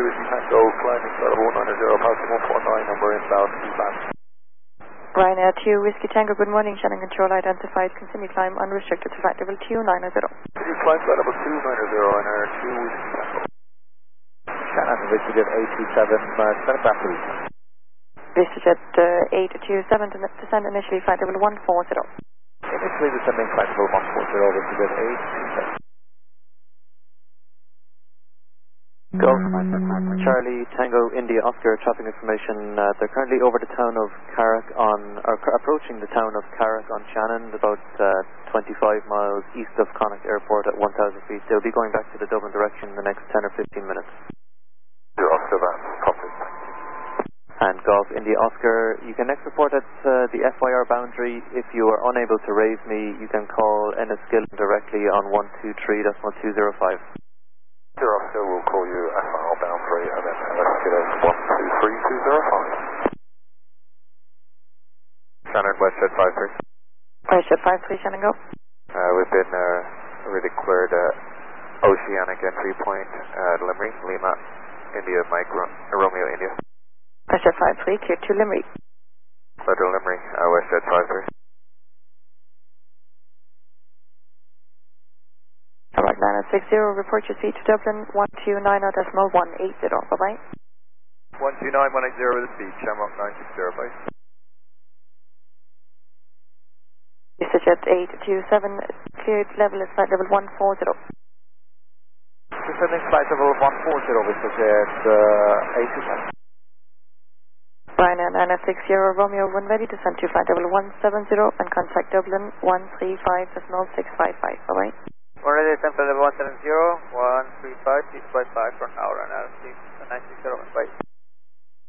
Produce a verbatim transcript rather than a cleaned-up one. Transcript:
two Whiskey Tango, climbing flight level one nine zero, passing one four nine, number inbound, feedback. Ryanair two Whiskey Tango, good morning, Shannon Control identified, continue climb unrestricted to flight level two nine zero. Continue climb flight level two nine zero, Ryanair two Whiskey Tango. Shannon, VistaJet eight two seven, uh, send it back to Lisa. VistaJet uh, eight two seven, to descend initially flight level one four zero. Initially descending flight level one four zero, VistaJet eight two seven. Golf Charlie Tango India Oscar traffic information. Uh, they're currently over the town of Carrick on, or approaching the town of Carrick on Shannon, about uh, twenty-five miles east of Connacht Airport at one thousand feet. They'll be going back to the Dublin direction in the next ten or fifteen minutes. Oscar, that's copy. And Golf India Oscar, you can next report at uh, the F Y R boundary. If you are unable to raise me, you can call Enniskillen directly on one two three, that's one two zero five. Oscar will call you F I R boundary and then Enniskillen one two three two zero five. Shannon, WestJet five three. WestJet five three, Shannon go. Uh, we've been uh, already cleared uh, Oceanic entry point at Limerick, Lima, India, Mike, Ro Romeo, India. WestJet five three, clear to Limerick. Clear to Limerick, uh, WestJet five three. Alright, nine oh six zero, report your speed to Dublin, one two nine zero decimal one eight zero, bye-bye. one two nine one eight zero with the speed, Shamrock nine six zero, bye. VistaJet eight two seven, cleared level is flight level one four zero. Descending flight level one four zero, VistaJet uh, eight two seven. Ryanair nine oh six zero, Romeo one ready, descend to flight level one seven zero and contact Dublin one three five decimal six five five, bye-bye. One ready, descend flight level one seven zero, one three five, six five five for an hour and a half, nine six zero, bye.